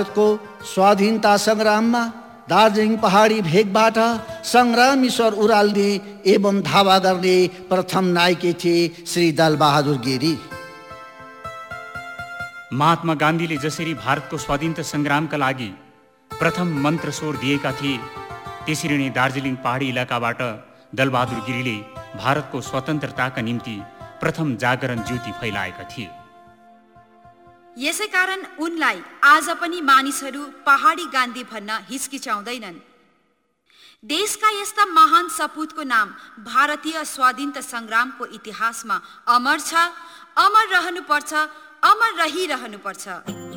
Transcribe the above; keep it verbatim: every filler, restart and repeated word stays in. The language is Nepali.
को स्वाधीनता सङ्ग्राममा दार्जिलिङ पहाडी भेगबाट सङ्ग्रामी स्वर उराल्ने एवं धावा गर्ने प्रथम नायकी थिए श्री दलबहादुर गिरी। महात्मा गान्धीले जसरी भारतको स्वाधीनता सङ्ग्रामका लागि प्रथम मन्त्र स्वर दिएका थिए, त्यसरी नै दार्जिलिङ पहाडी इलाकाबाट दलबहादुर गिरीले भारतको स्वतन्त्रताका निम्ति प्रथम जागरण ज्योति फैलाएका थिए। यसै कारण उनलाई आज पनि मानिसहरू पहाडी गान्धी भन्न हिचकिचाउँदैनन्। देशका यस्ता महान सपुतको नाम भारतीय स्वाधीनता सङ्ग्रामको इतिहासमा अमर छ, अमर रहनुपर्छ, अमर रहिरहनुपर्छ।